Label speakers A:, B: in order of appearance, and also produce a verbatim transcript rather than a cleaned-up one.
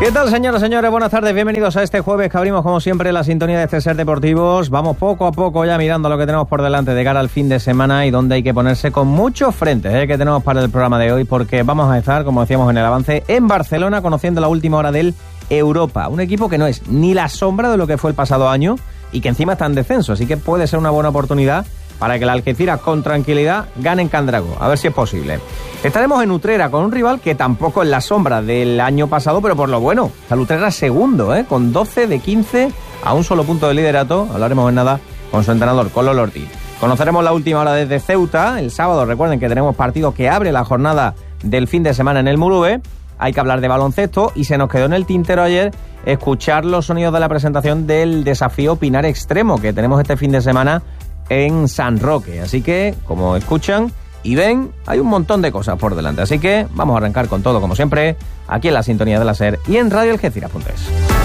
A: ¿Qué tal, señoras y señores? Buenas tardes, bienvenidos a este jueves que abrimos como siempre la sintonía de este Ser Deportivos. Vamos poco a poco ya mirando lo que tenemos por delante de cara al fin de semana y donde hay que ponerse con muchos frentes ¿eh? que tenemos para el programa de hoy, porque vamos a estar, como decíamos en el avance, en Barcelona conociendo la última hora del Europa. Un equipo que no es ni la sombra de lo que fue el pasado año y que encima está en descenso, así que puede ser una buena oportunidad para que la Algeciras con tranquilidad gane en Candragó, a ver si es posible. Estaremos en Utrera con un rival que tampoco es la sombra del año pasado, pero por lo bueno. El Utrera segundo, ¿eh? con doce de quince a un solo punto de liderato. Hablaremos en nada con su entrenador, con Lolo Ortiz. Conoceremos la última hora desde Ceuta. El sábado, recuerden que tenemos partido que abre la jornada del fin de semana en el Murube. Hay que hablar de baloncesto y se nos quedó en el tintero ayer escuchar los sonidos de la presentación del desafío Pinar Extremo que tenemos este fin de semana en San Roque. Así que, como escuchan y ven, hay un montón de cosas por delante. Así que vamos a arrancar con todo, como siempre, aquí en la sintonía de la SER y en radio algeciras punto es.